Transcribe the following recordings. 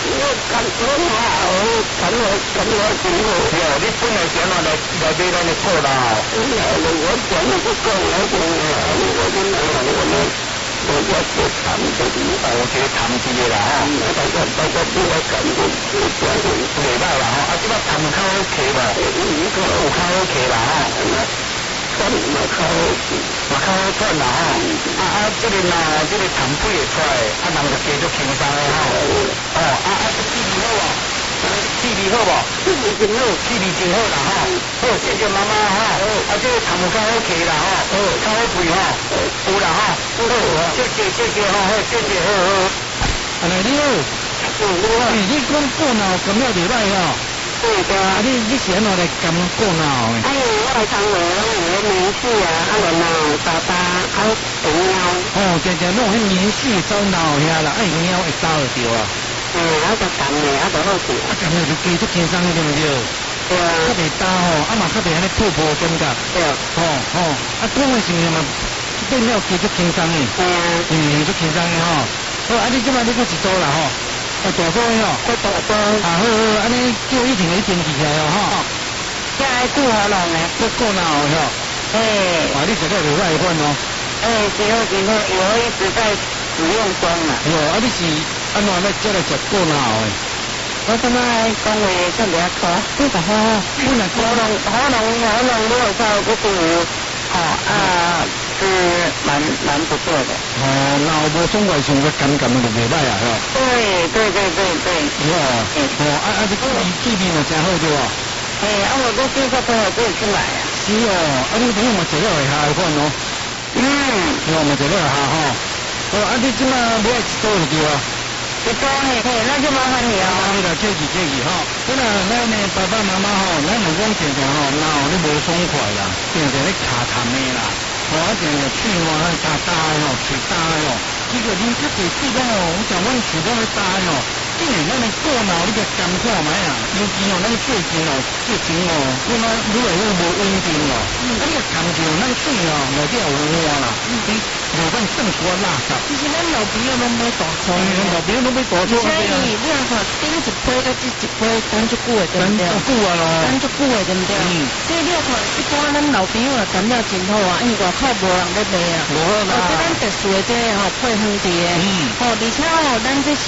感觉嘛，感觉真好。 哟，你本来想来买咱的果啦？ 我讲那个讲那个我要去谈这个， 我这个谈这个啦吼。 大家不要感觉袂歹啦吼，即摆谈较 OK 吧？有较 OK 啦吼。 赚嘛较好赚啦吼。这个呐，这个谈不会出来，人就继续轻松的吼。气味好无？气味好无？气味真好，气味真好啦吼。好，谢谢妈妈吼。这个谈较 OK 啦吼。较好贵吼。有啦吼。好，谢谢吼，好，谢谢好。 你好。你讲过脑感了袂歹吼。 对的。 你是安怎来感过脑的？ 我来参我棉絮啊，脑沙沙，肥猫。 常弄迄棉絮走脑遐啦，猫会走就对啊。 就感的，就好吃。 感觉就继续轻松对不对？ 对啊。 较袂焦吼，嘛较袂安尼泡感觉。 对。 讲的是毋是嘛？变了继续轻松的。足轻松的吼。好，你即摆你搁一组啦吼。大组的吼。 大组。 好，安尼叫以前的登记起来哦吼。 这顾好弄的， 顾脑的吼。你食了袂歹款哦。 真好，有一直在使用中啦。 你是安怎来这来食顾脑的？ 我感觉讲话真袂错，非常好。 本来可能你有在这个是蛮不错的。 脑无总外上个感就袂歹啊，吼。 对。 你记忆嘛真好对哦。 我都介绍朋友自己去买啊。 是哦，你朋友嘛坐了会下款哦。嘛坐了会下吼。你即马买一组就对啊。 一组那就麻烦你啊。 客气吼。咱的爸爸妈妈吼，咱若讲常常吼，脑你无爽快啦，常常咧卡痰的啦，常常喙换大大的吼，喙大的吼，这个啉较济水咯吼，我讲阮喙拢咧大的吼。因为咱的过脑你个感看卖啊，尤其咱最近我愈来愈无稳定咯。你个感觉咱水内底有换啦，无讲算出垃圾。 其实咱老朋友拢买大葱， 老朋友拢买大葱。 所以你看顶一杯到这一杯等足久的，对不对？ 等久啊咯。 等足久的，对不对？所以你看一般咱老朋友感了真好啊，因为外口无人咧卖啊。 无啦。 这咱特殊的这配方茶的，而且咱这是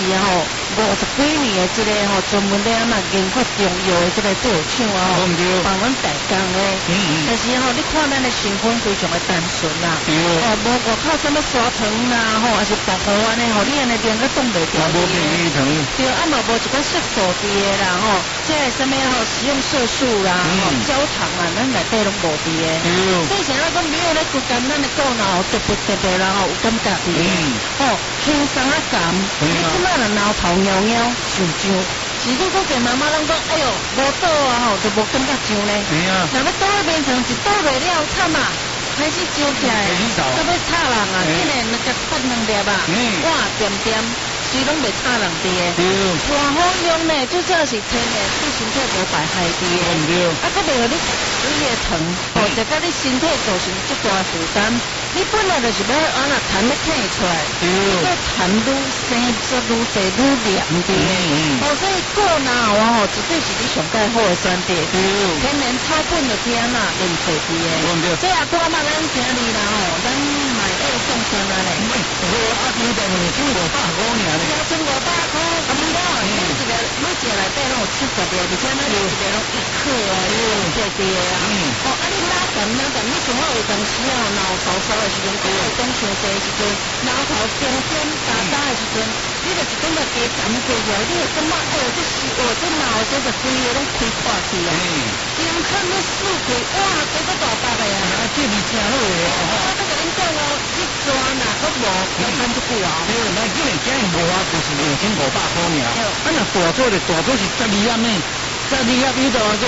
50几年的这个专门咧研发中药的这个做厂啊，帮阮代工的。但是你看咱的成分非常的单纯啦，无外口什么砂糖啦，还是薄荷安尼，你安尼连个冻袂掉。 无变异糖。 对，嘛无一个色素的啦，这什么食用色素啦，焦糖啊，咱内底拢无的。所以像讲，你咧骨感咱的骨脑特别啦，有感觉的。轻松啊感，你即摆人脑头喵喵想上，是你个妈妈人讲，哎哟，无倒啊就无感觉上咧。若要倒变成一倒袂了，惨啊！开始烧起来，特别吵人啊！一年那个分两粒啊，哇，点，水拢袂吵人的。偌好用呢，最主要是天然，对身体无败害的。佮袂互你水也疼，就甲你身体造成足大负担。你本来就是要安那痰要摕出来，这痰愈生则愈侪愈黏的。所以过脑啊，绝对是你上介好的选择。天然草本就这样啦，免费的。这也多嘛，咱听你啦咱买2送3啊嘞。 你等于1500块尔嘞。 1500块，你一个内底拢有70粒，而且咱有一个拢1克啊，这个啊。你拉干，你上好有当时脑烧烧的时阵，讲伤济的时阵，脑头点打的时阵，你就是感觉加感过来，你会感觉这脑这个规个拢开破去啊。眼看你输开，哇，这个大把的啊。 这味真好诶。 这个恁讲一抓呐，都无看出久啊。 咱今日今日无啊，就是2500块尔。若大做是12盒呢，12盒有多少个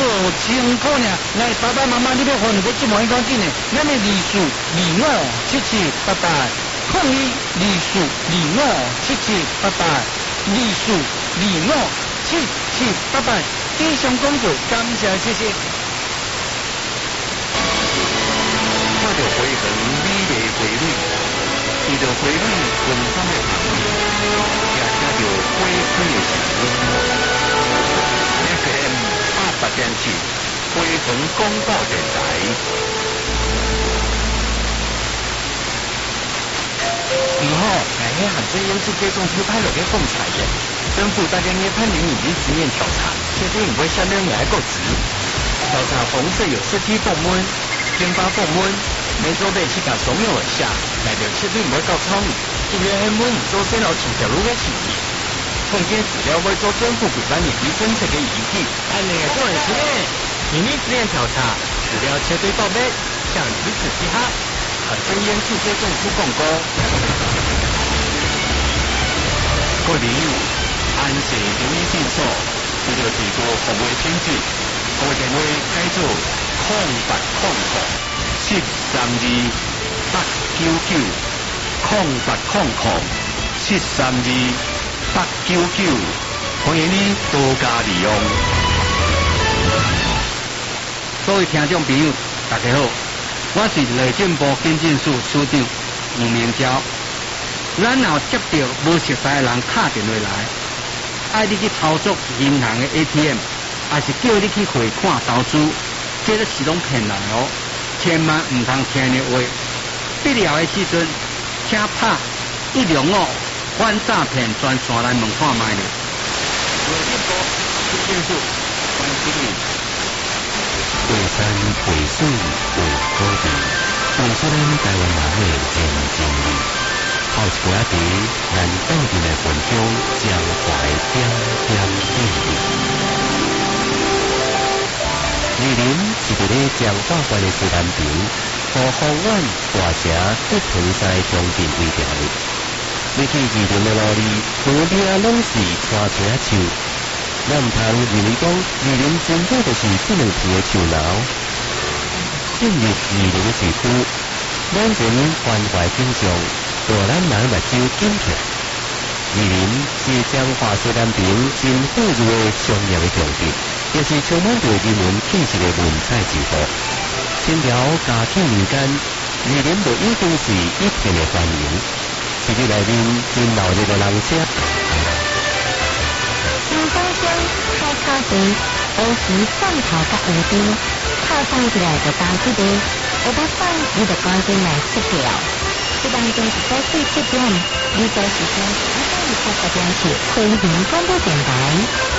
？6000块尔。来，爸爸妈妈，你要换你要这么讲紧的，咱的利数257788，控一利数257788，利数257788。以上讲过，感谢谢谢。 看到回痕美丽回绿，遇到回绿滚烫的糖，家家着花开的时阵。FM 88.7，花莲广播电台。 好，海海这烟是最终出拍了个风采耶。政府大概研判年已经实验调查，确定唔会相当也够值。调查红色有刺激部门、研发部门，每周被去甲怂恿而下，来到确定唔会够聪明，因为每唔做先后请条路嘅企业，空间资料会做政府举办年底政策嘅议题，按那个做人实验，年底实验调查，资料绝对报备，向彼此嘻哈。反正烟是接种出广告。 各位朋友，安氏中医诊所，为了提高服务品质，服务电话改做0800-732-899，欢迎你多加利用。 各位听众朋友，大家好。我是内政部警政署署长吴明昭。咱若接到无熟悉的人打电话来，爱你去操作银行的 ATM， 还是叫你去汇款投资，这都是拢骗人哦，千万唔通听的话。必要的时阵，请拍105反诈骗专线来问看卖咧。内政部警政署关心你。 惠山惠水惠土地，为出咱台湾人的真情意。泡一杯茶，咱当地来分享江淮点点滴滴。二林是伫咧彰化县的西南边，和方苑大社对屯西中间为定的。你去二林的路里，路边拢是山车树。咱唔通认为讲二林真正就是这两片的树楼。进入二林的市区，两人关怀景象，让咱人目睭紧贴。二林是彰化西南边真富裕的商业的重地，也是充满着人文气息的文采之都。清朝嘉庆年间，二林就已经是一片的繁荣，市区内面真闹热的人车。开草地，有时上头甲下边，靠上起来就打起来，有得放你就赶紧来撤掉。这当中是在最7点，你在时间128.7，回云广播电台。